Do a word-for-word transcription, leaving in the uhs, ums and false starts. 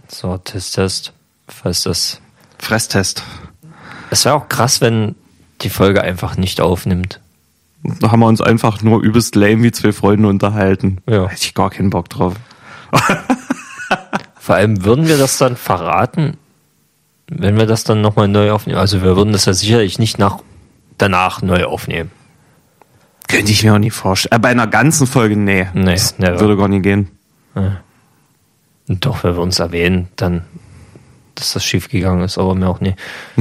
So, Test, Test. Falls das. Fresstest. Es wäre auch krass, wenn die Folge einfach nicht aufnimmt. Da haben wir uns einfach nur übelst lame wie zwei Freunde unterhalten. Ja. Hätte ich gar keinen Bock drauf. Vor allem würden wir das dann verraten, wenn wir das dann nochmal neu aufnehmen. Also wir würden das ja sicherlich nicht nach danach neu aufnehmen. Könnte ich mir auch nicht vorstellen. Äh, bei einer ganzen Folge, nee. Nee, das never. würde gar nicht gehen. Ja. Und doch, wenn wir uns erwähnen, dann, dass das schief gegangen ist, aber mir auch nie.